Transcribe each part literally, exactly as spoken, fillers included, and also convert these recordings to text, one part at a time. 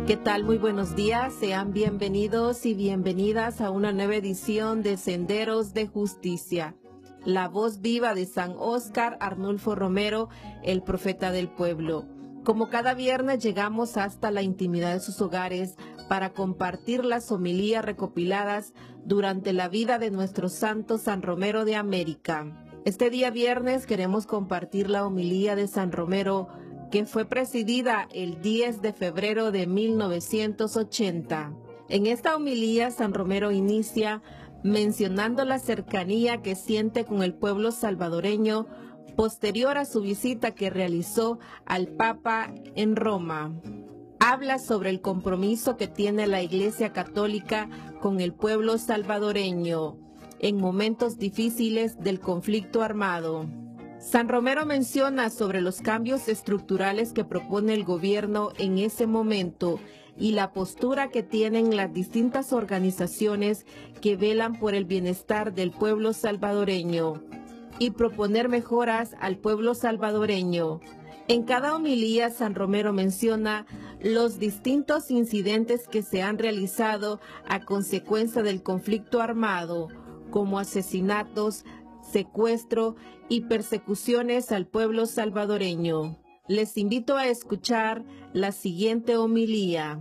¿Qué tal? Muy buenos días. Sean bienvenidos y bienvenidas a una nueva edición de Senderos de Justicia. La voz viva de San Óscar Arnulfo Romero, el profeta del pueblo. Como cada viernes llegamos hasta la intimidad de sus hogares para compartir las homilías recopiladas durante la vida de nuestro santo San Romero de América. Este día viernes queremos compartir la homilía de San Romero, que fue presidida el diez de febrero de mil novecientos ochenta. En esta homilía, San Romero inicia mencionando la cercanía que siente con el pueblo salvadoreño posterior a su visita que realizó al Papa en Roma. Habla sobre el compromiso que tiene la Iglesia Católica con el pueblo salvadoreño en momentos difíciles del conflicto armado. San Romero menciona sobre los cambios estructurales que propone el gobierno en ese momento y la postura que tienen las distintas organizaciones que velan por el bienestar del pueblo salvadoreño y proponer mejoras al pueblo salvadoreño. En cada homilía, San Romero menciona los distintos incidentes que se han realizado a consecuencia del conflicto armado, como asesinatos, secuestro y persecuciones al pueblo salvadoreño. Les invito a escuchar la siguiente homilía.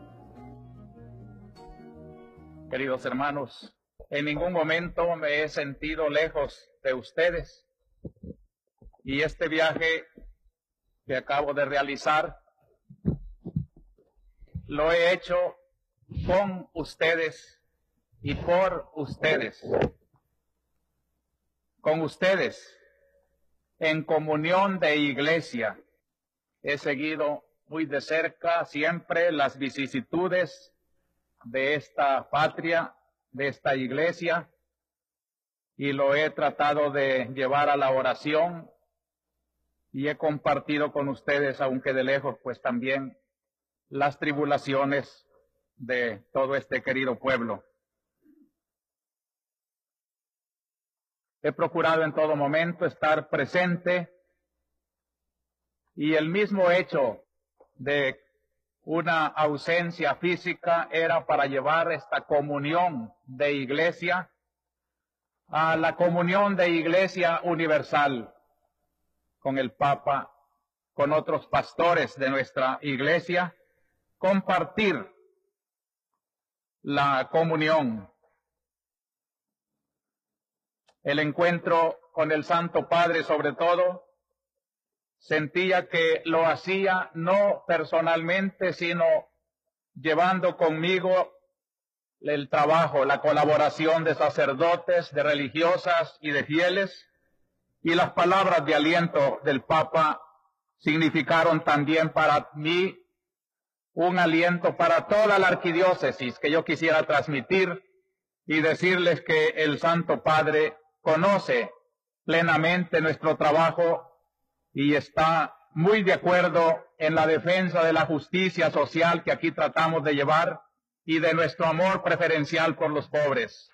Queridos hermanos, en ningún momento me he sentido lejos de ustedes y este viaje que acabo de realizar lo he hecho con ustedes y por ustedes. Con ustedes, en comunión de iglesia, he seguido muy de cerca siempre las vicisitudes de esta patria, de esta iglesia, y lo he tratado de llevar a la oración y he compartido con ustedes, aunque de lejos, pues también las tribulaciones de todo este querido pueblo. He procurado en todo momento estar presente y el mismo hecho de una ausencia física era para llevar esta comunión de iglesia a la comunión de iglesia universal con el Papa, con otros pastores de nuestra iglesia, compartir la comunión. El encuentro con el Santo Padre, sobre todo, sentía que lo hacía no personalmente, sino llevando conmigo el trabajo, la colaboración de sacerdotes, de religiosas y de fieles, y las palabras de aliento del Papa significaron también para mí un aliento para toda la arquidiócesis que yo quisiera transmitir y decirles que el Santo Padre conoce plenamente nuestro trabajo y está muy de acuerdo en la defensa de la justicia social que aquí tratamos de llevar y de nuestro amor preferencial por los pobres.